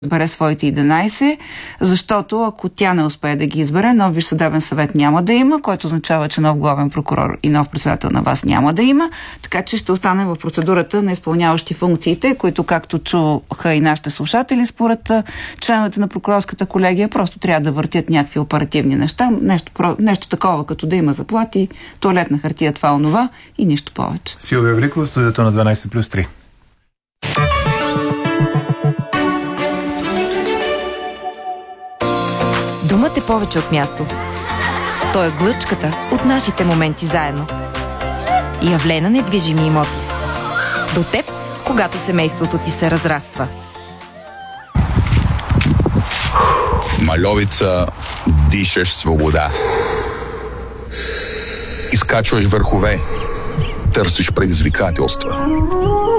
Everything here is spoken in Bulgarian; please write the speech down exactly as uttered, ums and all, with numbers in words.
избере своите единайсет, защото ако тя не успее да ги избере, нов Висш съдебен съвет няма да има, който означава, че нов главен прокурор и нов председател на ВАС няма да има, така че ще остане в процедурата на изпълняващи функциите, които, както чуха и нашите слушатели, според членовете на прокурорската колегия, просто трябва да въртят някакви оперативни неща, нещо, нещо такова, като да има заплати, тоалетна хартия, това, онова и нищо повече. Силвия Великова, студиото на дванайсет плюс три. Думът е повече от място. Той е глъчката от нашите моменти заедно. Явлена недвижими имоти. До теб, когато семейството ти се разраства. В Мальовица дишаш свобода. Изкачваш върхове. Търсиш предизвикателства.